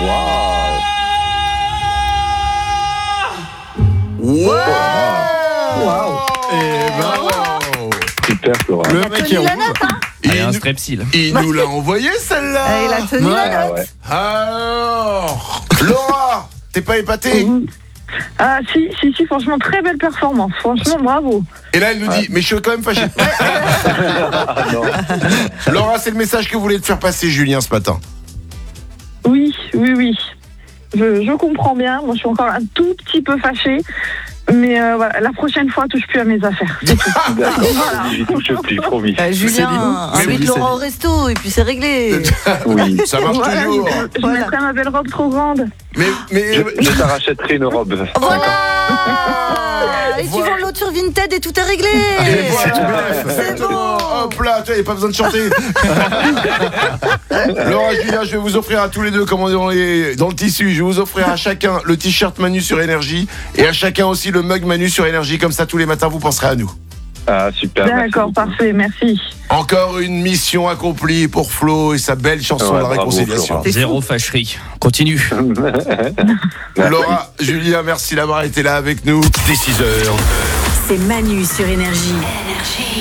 Waouh. Super, Flora. Le mec est rouge. Il y a un strepsil. Il nous l'a envoyé celle-là. Il a tenu la note. Alors, Laura, t'es pas épatée? Ah si, franchement, très belle performance. Franchement, bravo. Et là, elle nous dit, mais je suis quand même fâché. Laura, c'est le message que voulait te faire passer Julien ce matin. Oui. Je comprends bien. Moi, je suis encore un tout petit peu fâchée. Mais voilà, la prochaine fois, touche plus à mes affaires. D'accord, j'y touche plus, promis. Julien, invite Laura au resto et puis c'est réglé. Oui, Ça marche Voilà, toujours. je mettrai ma belle robe trop grande. Mais je t'arrachèterai une robe. Voilà. Et tu vends l'autre sur Vinted et tout est réglé. Et voilà. C'est bon. Hop là, tu vois, il n'y a pas besoin de chanter. Laura, Julien, je vais vous offrir à tous les deux, comme on est dans le tissu, je vais vous offrir à chacun le t-shirt Manu sur Énergie et à chacun aussi le mug Manu sur Énergie. Comme ça, tous les matins, vous penserez à nous. Ah, super. D'accord, parfait, merci. Encore une mission accomplie pour Flo et sa belle chanson de la bravo, réconciliation. Flora. Zéro fâcherie. Continue. Laura, Julien, merci d'avoir été là avec nous. Dès 6h. C'est Manu sur Énergie.